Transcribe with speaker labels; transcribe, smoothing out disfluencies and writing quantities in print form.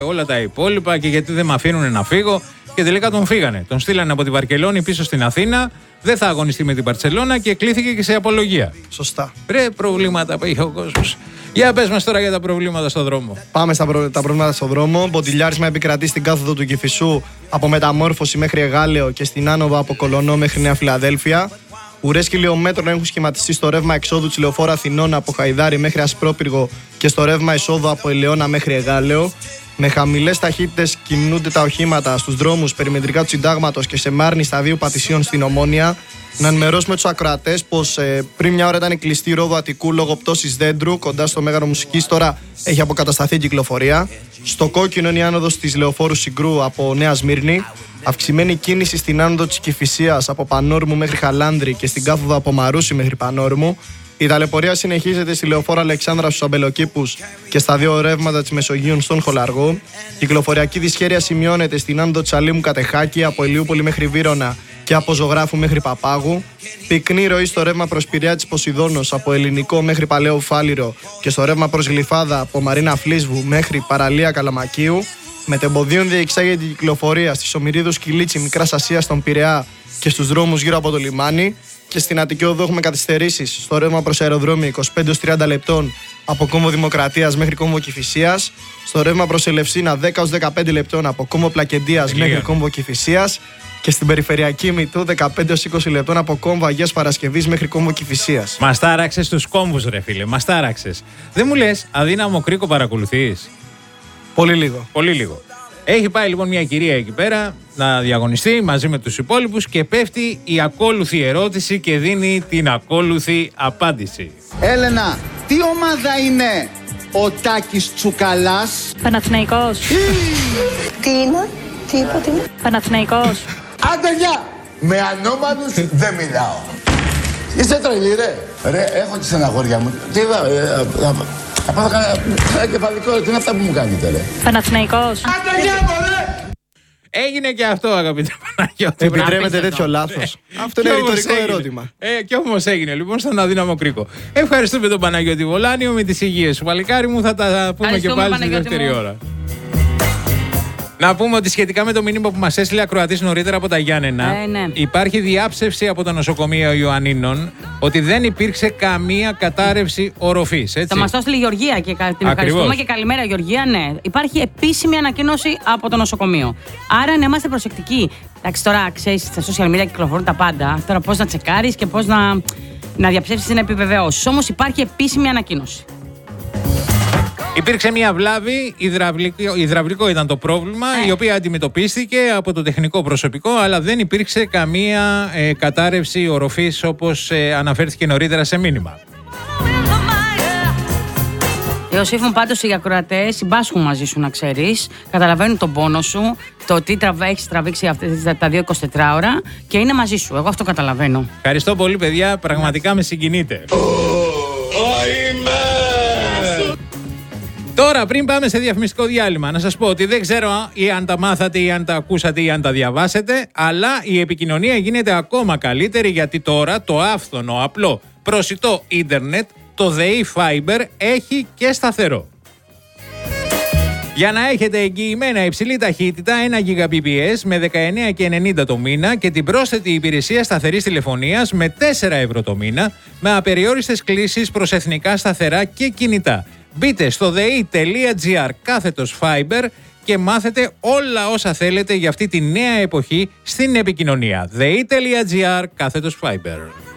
Speaker 1: όλα τα υπόλοιπα και γιατί δεν με αφήνουν να φύγω. Και τελικά τον φύγανε. Τον στείλανε από τη Βαρκελόνη πίσω στην Αθήνα. Δεν θα αγωνιστεί με την Μπαρτσελώνα και κλήθηκε και σε απολογία.
Speaker 2: Σωστά.
Speaker 1: Ρε, προβλήματα που είχε ο κόσμος. Για πες μας τώρα για τα προβλήματα στον δρόμο.
Speaker 2: Πάμε στα τα προβλήματα στον δρόμο. Μποτιλιάρισμα επικρατεί στην κάθοδο του Κηφισού από Μεταμόρφωση μέχρι Εγάλεο και στην άνοδο από Κολωνό μέχρι Νέα Φιλαδέλφια. Ουρές χιλιόμετρων έχουν σχηματιστεί στο ρεύμα εξόδου της λεωφόρου Αθηνών από Χαϊδάρι μέχρι Ασπρόπυργο και στο ρεύμα εισόδου από Ελαιώνα μέχρι Εγάλεο. Με χαμηλές ταχύτητες κινούνται τα οχήματα στους δρόμους περιμετρικά του Συντάγματος και σε Μάρνη σταδίου Πατησίων στην Ομόνια. Να ενημερώσουμε τους ακροατές πως πριν μια ώρα ήταν κλειστή η ρόδο Αττικού λόγω πτώσης δέντρου κοντά στο Μέγαρο Μουσικής. Τώρα έχει αποκατασταθεί η κυκλοφορία. Στο κόκκινο είναι η άνοδος της λεωφόρου Συγκρού από Νέα Σμύρνη. Αυξημένη κίνηση στην άνοδο της Κηφισίας από Πανόρμου μέχρι Χαλάνδρη και στην κάθοδο από Μαρούσι μέχρι Πανόρμου. Η ταλαιπωρία συνεχίζεται στη λεωφόρο Αλεξάνδρα στους Αμπελοκήπους και στα δύο ρεύματα της Μεσογείου στον Χολαργό. Κυκλοφοριακή δυσχέρεια σημειώνεται στην άνοδο της Αλήμου Κατεχάκη από Ηλιούπολη μέχρι Βύρωνα και από Ζωγράφου μέχρι Παπάγου. Πυκνή ροή στο ρεύμα προς Πειραιά της Ποσειδώνος από Ελληνικό μέχρι Παλαιό Φάληρο και στο ρεύμα προς Γλυφάδα από Μαρίνα Φλίσβου μέχρι Παραλία Καλαμακίου. Μετεμποδίων διεξάγεται η κυκλοφορία στις Ομηρίδους Κιλίτσι Μικράς Ασίας στον Πειραιά και στους δρόμους γύρω από το λιμάνι. Και στην Αττική Οδό έχουμε καθυστερήσεις στο ρεύμα προς αεροδρόμιο 25-30 λεπτών από Κόμβο Δημοκρατίας μέχρι Κόμβο Κηφισίας. Στο ρεύμα προς Ελευσίνα 10-15 λεπτών από Κόμβο Πλακεντίας μέχρι Κόμβο Κηφισίας. Και στην περιφερειακή Μητού 15-20 λεπτών από Κόμβο Αγίας Παρασκευής μέχρι Κόμβο Κηφισίας.
Speaker 1: Μας τάραξες τους κόμβους, ρε φίλε, μας τάραξες. Δεν μου λες, αδύναμο κρίκο παρακολουθείς?
Speaker 2: Πολύ λίγο.
Speaker 1: Πολύ λίγο. Έχει πάει λοιπόν μια κυρία εκεί πέρα να διαγωνιστεί μαζί με τους υπόλοιπους και πέφτει η ακόλουθη ερώτηση και δίνει την ακόλουθη απάντηση.
Speaker 3: Έλενα, τι ομάδα είναι ο Τάκης Τσουκαλάς?
Speaker 4: Παναθηναϊκός.
Speaker 5: Τι είναι, τι είπα, τι είναι?
Speaker 4: Παναθηναϊκός.
Speaker 3: Άντε γεια! Με ανώμαλους δεν μιλάω. Είστε τρελοί ρε. Έχω τη στεναχώρια μου. Τι θα πάω κανένα κεφαλικό, τι είναι αυτά που μου κάνετε ρε.
Speaker 4: Παναθηναϊκός.
Speaker 3: Άντε γεια μωρέ!
Speaker 1: Έγινε και αυτό, αγαπητέ Παναγιώτη.
Speaker 2: Επιτρέπετε τέτοιο λάθος? Αυτό είναι ρητορικό ερώτημα.
Speaker 1: Κι όμως έγινε λοιπόν στον αδύναμο κρίκο. Ευχαριστούμε τον Παναγιώτη Βολάνιο, με τις υγείες σου παλικάρι μου. Θα τα πούμε και πάλι στη δεύτερη ώρα. Να πούμε ότι σχετικά με το μήνυμα που μας έστειλε ακροατής νωρίτερα από τα Γιάννενα, υπάρχει διάψευση από το νοσοκομείο Ιωαννίνων ότι δεν υπήρξε καμία κατάρρευση οροφής.
Speaker 4: Θα μας το έστειλε η Γεωργία και την ευχαριστούμε και καλημέρα Γεωργία. Ναι, υπάρχει επίσημη ανακοίνωση από το νοσοκομείο. Άρα να είμαστε προσεκτικοί. Εντάξει, τώρα ξέρεις, στα social media κυκλοφορούν τα πάντα. Τώρα πώς να τσεκάρεις και πώς να διαψεύσεις ή να επιβεβαιώσεις. Όμως υπάρχει επίσημη ανακοίνωση.
Speaker 1: Υπήρξε μια βλάβη, υδραυλικό ήταν το πρόβλημα, η οποία αντιμετωπίστηκε από το τεχνικό προσωπικό, αλλά δεν υπήρξε καμία κατάρρευση οροφής όπως αναφέρθηκε νωρίτερα σε μήνυμα.
Speaker 4: Ιωσήφων, πάντως οι ακροατές συμπάσχουν μαζί σου, να ξέρεις. Καταλαβαίνουν τον πόνο σου, το τι έχεις τραβήξει τα 2-24 ώρα και είναι μαζί σου. Εγώ αυτό καταλαβαίνω.
Speaker 1: Ευχαριστώ πολύ, παιδιά. Πραγματικά με συγκινείτε. Τώρα, πριν πάμε σε διαφημιστικό διάλειμμα, να σας πω ότι δεν ξέρω ή αν τα μάθατε ή αν τα ακούσατε ή αν τα διαβάσετε, αλλά η επικοινωνία γίνεται ακόμα καλύτερη, γιατί τώρα το άφθονο, απλό, προσιτό ίντερνετ, το ΔΕΗ Fiber, έχει και σταθερό. Για να έχετε εγγυημένα υψηλή ταχύτητα 1 Gbps με 19,90 το μήνα και την πρόσθετη υπηρεσία σταθερής τηλεφωνίας με 4 ευρώ το μήνα, με απεριόριστες κλήσεις προς εθνικά σταθερά και κινητά. Μπείτε στο dei.gr/fiber και μάθετε όλα όσα θέλετε για αυτή τη νέα εποχή στην επικοινωνία. dei.gr/fiber.